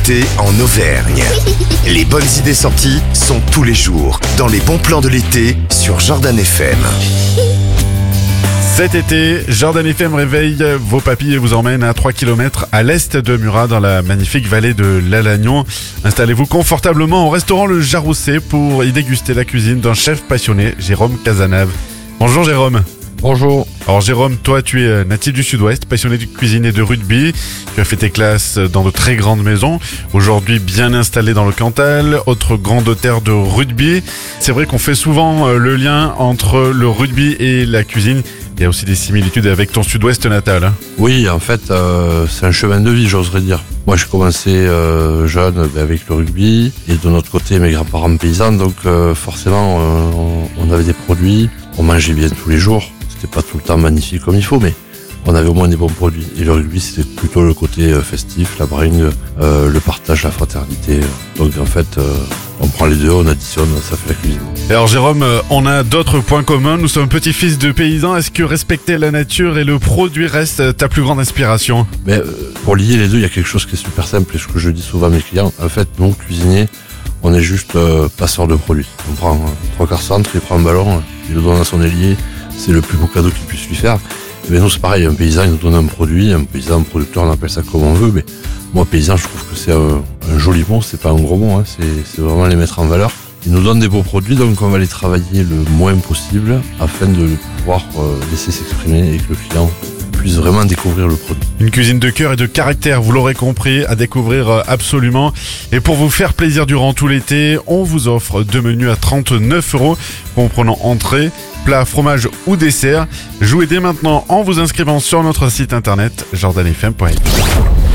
l'été en Auvergne. Les bonnes idées sorties sont tous les jours dans les bons plans de l'été sur Jordan FM. Cet été, Jordan FM réveille vos papilles et vous emmène à 3 km à l'est de Murat dans la magnifique vallée de l'Alagnon. Installez-vous confortablement au restaurant Le Jarousset pour y déguster la cuisine d'un chef passionné, Jérôme Cazenave. Bonjour Jérôme. Bonjour. Alors Jérôme, toi tu es natif du Sud-Ouest, passionné de cuisine et de rugby. Tu as fait tes classes dans de très grandes maisons. Aujourd'hui bien installé dans le Cantal, autre grande terre de rugby. C'est vrai qu'on fait souvent le lien entre le rugby et la cuisine. Il y a aussi des similitudes avec ton Sud-Ouest natal. Oui, en fait, c'est un chemin de vie, j'oserais dire. Moi, j'ai commencé jeune avec le rugby et de notre côté, mes grands-parents paysans. Donc forcément, on avait des produits, on mangeait bien tous les jours. C'était pas tout le temps magnifique comme il faut, mais on avait au moins des bons produits. Et le rugby, c'était plutôt le côté festif, la bringue, le partage, la fraternité. Donc en fait, on prend les deux, on additionne, ça fait la cuisine. Et alors Jérôme, on a d'autres points communs. Nous sommes petits-fils de paysans. Est-ce que respecter la nature et le produit reste ta plus grande inspiration ? Mais pour lier les deux, il y a quelque chose qui est super simple et ce que je dis souvent à mes clients. En fait, nous, cuisiniers, on est juste passeurs de produits. On prend 3/4 centre, il prend un ballon, il le donne à son ailier. C'est le plus beau cadeau qu'il puisse lui faire. Et bien nous, c'est pareil, un paysan, il nous donne un produit, un paysan, un producteur, on appelle ça comme on veut, mais moi, paysan, je trouve que c'est un joli mot, c'est pas un gros mot, hein, c'est vraiment les mettre en valeur. Ils nous donnent des beaux produits, donc on va les travailler le moins possible afin de pouvoir laisser s'exprimer et que le client puisse vraiment découvrir le produit. Une cuisine de cœur et de caractère, vous l'aurez compris, à découvrir absolument. Et pour vous faire plaisir durant tout l'été, on vous offre 2 menus à 39 €, comprenant entrée, plat, fromage ou dessert. Jouez dès maintenant en vous inscrivant sur notre site internet jordanfm.fr.